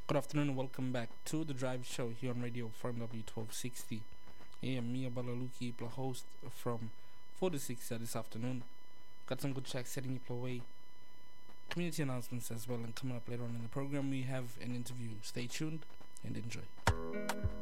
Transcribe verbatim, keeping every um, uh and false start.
Good afternoon and welcome back to the Drive Show here on Radio Farm W twelve sixty. I am Mia Balaluki, the host from four to six this afternoon. Got some good tracks setting you away. Community announcements as well, and coming up later on in the program we have an interview. Stay tuned and enjoy.